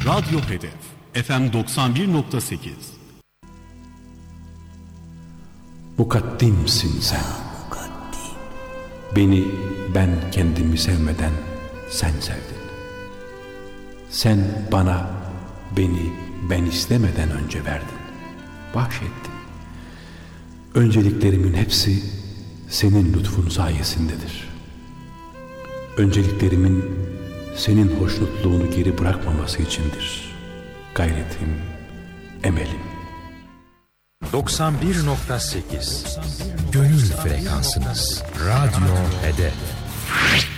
Radyo Hedef FM 91.8. Mukaddimsin sen. Beni ben kendimi sevmeden sen sevdin. Sen bana beni ben istemeden önce verdin. Bahşettin. Önceliklerimin hepsi senin lütfun sayesindedir. Önceliklerimin senin hoşnutluğunu geri bırakmaması içindir. Gayretim, emelim. 91.8 Gönül frekansınız. Radyo Hedef.